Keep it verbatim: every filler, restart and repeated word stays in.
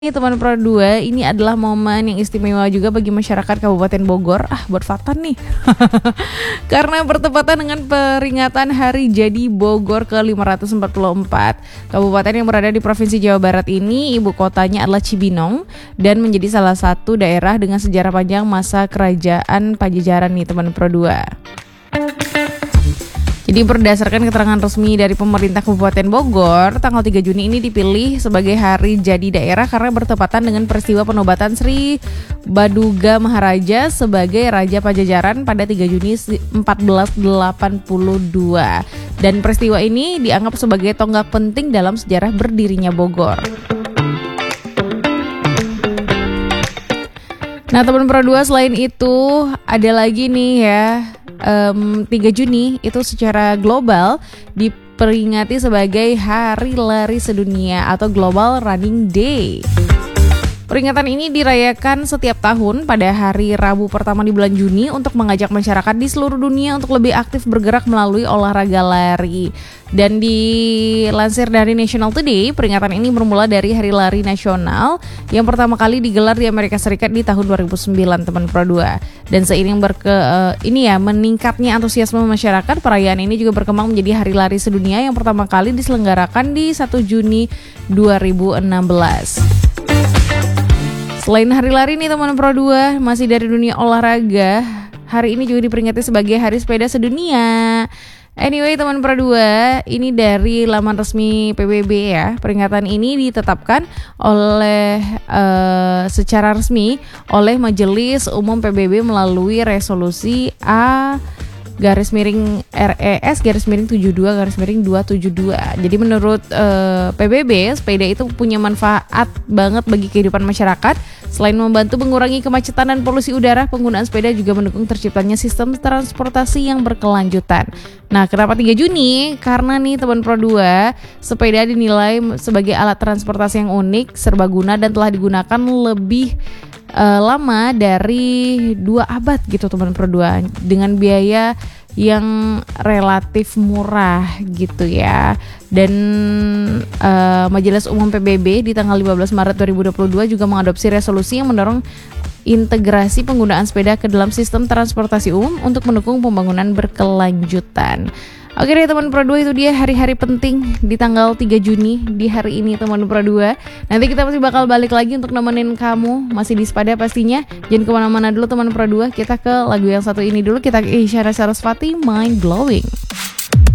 Ini teman Pro dua, ini adalah momen yang istimewa juga bagi masyarakat Kabupaten Bogor. Ah, buat Fatan nih. Karena bertepatan dengan peringatan Hari Jadi Bogor ke lima ratus empat puluh empat. Kabupaten yang berada di Provinsi Jawa Barat ini, ibu kotanya adalah Cibinong dan menjadi salah satu daerah dengan sejarah panjang masa kerajaan Pajajaran nih teman Pro dua. Jadi berdasarkan keterangan resmi dari pemerintah Kabupaten Bogor, tanggal tiga Juni ini dipilih sebagai hari jadi daerah karena bertepatan dengan peristiwa penobatan Sri Baduga Maharaja sebagai Raja Pajajaran pada tiga Juni empat belas delapan puluh dua. Dan peristiwa ini dianggap sebagai tonggak penting dalam sejarah berdirinya Bogor. Nah teman Pro dua, selain itu ada lagi nih ya, Um, tiga Juni itu secara global diperingati sebagai Hari Lari Sedunia atau Global Running Day. Peringatan ini dirayakan setiap tahun pada hari Rabu pertama di bulan Juni untuk mengajak masyarakat di seluruh dunia untuk lebih aktif bergerak melalui olahraga lari. Dan dilansir dari National Today, peringatan ini bermula dari Hari Lari Nasional yang pertama kali digelar di Amerika Serikat di tahun dua ribu sembilan teman Pro dua. Dan seiring berke uh, ini ya meningkatnya antusiasme masyarakat, perayaan ini juga berkembang menjadi Hari Lari Sedunia yang pertama kali diselenggarakan di satu Juni dua ribu enam belas. Selain hari lari nih teman Pro dua, masih dari dunia olahraga, hari ini juga diperingati sebagai Hari Sepeda Sedunia. Anyway teman Pro dua, ini dari laman resmi P B B ya. Peringatan ini ditetapkan oleh uh, secara resmi oleh Majelis Umum P B B melalui resolusi A garis miring R E S garis miring tujuh puluh dua garis miring dua ratus tujuh puluh dua. Jadi menurut uh, P B B, sepeda itu punya manfaat banget bagi kehidupan masyarakat. Selain membantu mengurangi kemacetan dan polusi udara, penggunaan sepeda juga mendukung terciptanya sistem transportasi yang berkelanjutan. Nah, kenapa tiga Juni? Karena nih teman Pro dua, sepeda dinilai sebagai alat transportasi yang unik, serbaguna dan telah digunakan lebih Uh, lama dari dua abad gitu teman Pro dua, dengan biaya yang relatif murah gitu ya. Dan uh, Majelis Umum P B B di tanggal lima belas Maret dua ribu dua puluh dua juga mengadopsi resolusi yang mendorong integrasi penggunaan sepeda ke dalam sistem transportasi umum untuk mendukung pembangunan berkelanjutan. Oke deh teman Pro dua, itu dia hari-hari penting di tanggal tiga Juni di hari ini teman Pro dua. Nanti kita masih bakal balik lagi untuk nemenin kamu masih di Sepada pastinya. Jangan kemana-mana dulu teman Pro dua, kita ke lagu yang satu ini dulu. Kita ke Isyana Sarasvati, Mind Blowing.